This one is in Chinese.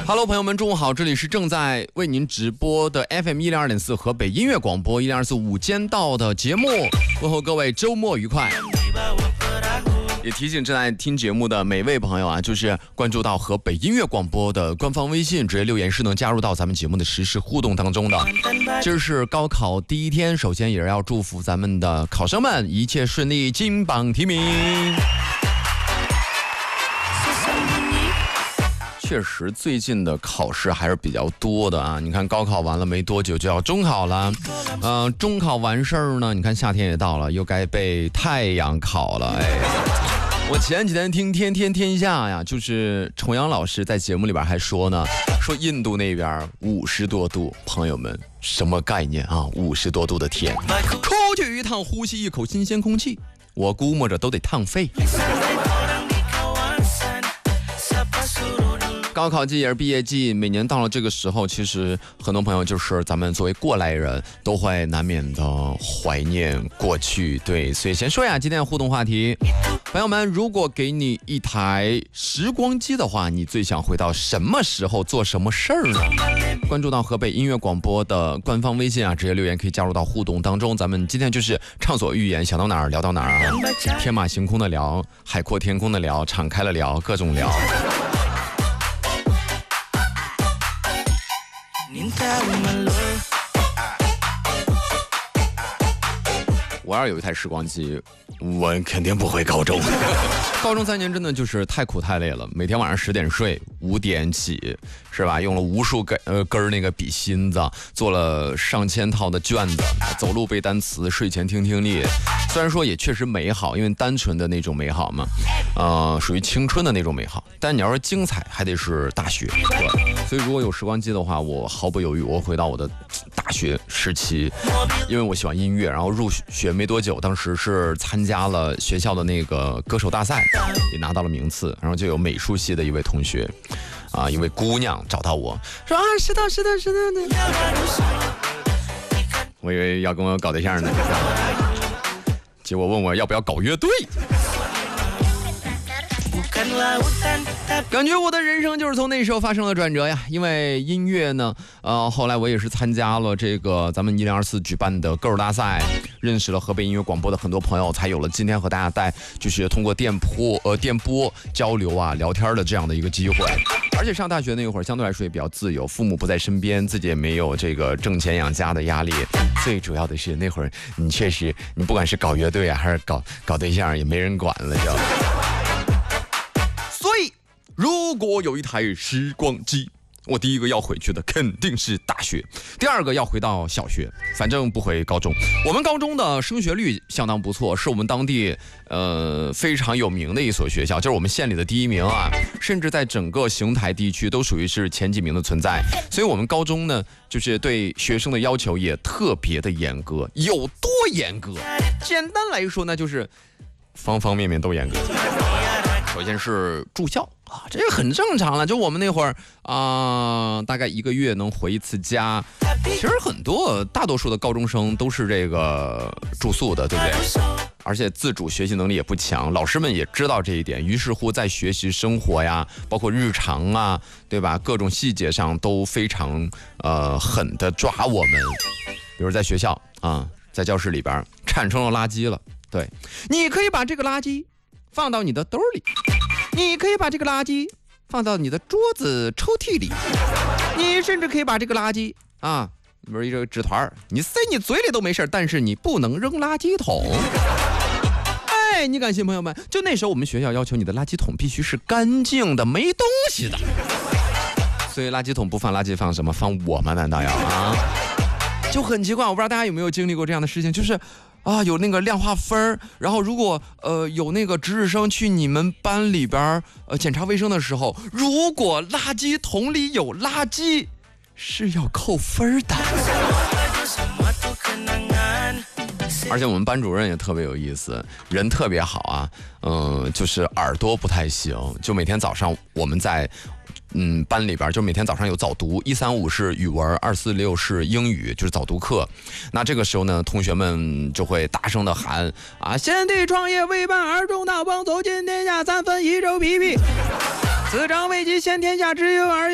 Hello， 朋友们，中午好！这里是正在为您直播的 FM 102.4河北音乐广播102.4午间到的节目，问候各位周末愉快。也提醒正在听节目的每位朋友啊，就是关注到河北音乐广播的官方微信，直接留言是能加入到咱们节目的实时互动当中的。这是高考第一天，首先也是要祝福咱们的考生们一切顺利，金榜题名。确实，最近的考试还是比较多的啊！你看，高考完了没多久就要中考了，中考完事儿呢，你看夏天也到了，又该被太阳烤了。哎，我前几天听天天天下呀，就是重阳老师在节目里边还说呢，说印度那边50多度，朋友们什么概念啊？50多度的天，出去一趟呼吸一口新鲜空气，我估摸着都得烫肺。高考季也是毕业季，每年到了这个时候，其实很多朋友就是咱们作为过来人都会难免的怀念过去。对，所以先说呀，今天的互动话题，朋友们，如果给你一台时光机的话，你最想回到什么时候做什么事儿呢？关注到河北音乐广播的官方微信啊，直接留言可以加入到互动当中。咱们今天就是畅所欲言，想到哪儿聊到哪儿啊，天马行空的聊，海阔天空的聊，敞开了聊，各种聊。我要有一台时光机，我肯定不回高中。高中3年真的就是太苦太累了，每天晚上10点睡，5点起，是吧？用了无数根那个笔芯子，做了上千套的卷子，走路背单词，睡前听听力。虽然说也确实美好，因为单纯的那种美好嘛，属于青春的那种美好。但你要是精彩，还得是大学。对，所以如果有时光机的话，我毫不犹豫，我回到我的大学时期，因为我喜欢音乐，然后入学没多久，当时是参加了学校的那个歌手大赛，也拿到了名次，然后就有美术系的一位同学，一位姑娘找到我说是的。我以为要跟我搞对象呢，结果问我要不要搞乐队。感觉我的人生就是从那时候发生了转折呀，因为音乐呢，后来我也是参加了这个咱们1024举办的歌手大赛，认识了河北音乐广播的很多朋友，才有了今天和大家就是通过电波交流啊、聊天的这样的一个机会。而且上大学那会儿相对来说也比较自由，父母不在身边，自己也没有这个挣钱养家的压力。最主要的是那会儿你确实，你不管是搞乐队啊，还是搞对象，也没人管了就。所以，如果有一台时光机，我第一个要回去的肯定是大学，第二个要回到小学，反正不回高中。我们高中的升学率相当不错，是我们当地非常有名的一所学校，就是我们县里的第1名啊，甚至在整个邢台地区都属于是前几名的存在。所以我们高中呢，就是对学生的要求也特别的严格，有多严格？简单来说呢，就是方方面面都严格。首先是住校啊，这个很正常了。就我们那会儿大概1个月能回一次家。其实大多数的高中生都是这个住宿的，对不对？而且自主学习能力也不强，老师们也知道这一点，于是乎在学习生活呀，包括日常啊，对吧？各种细节上都非常狠的抓我们。比如在学校在教室里边产生了垃圾了，对，你可以把这个垃圾放到你的兜里，你可以把这个垃圾放到你的桌子抽屉里，你甚至可以把这个垃圾比如一个纸团，你塞你嘴里都没事，但是你不能扔垃圾桶。哎，你敢信，朋友们？就那时候我们学校要求你的垃圾桶必须是干净的，没东西的。所以垃圾桶不放垃圾放什么？放我们难道要就很奇怪，我不知道大家有没有经历过这样的事情，就是有那个量化分，然后如果有那个值日生去你们班里边检查卫生的时候，如果垃圾桶里有垃圾，是要扣分的。而且我们班主任也特别有意思，人特别好就是耳朵不太行，就每天早上我们在班里边就每天早上有早读，135是语文，246是英语，就是早读课。那这个时候呢，同学们就会大声的喊先帝创业为办而中大邦，走进天下3分1周皮皮，此章未及先天下之忧而忧。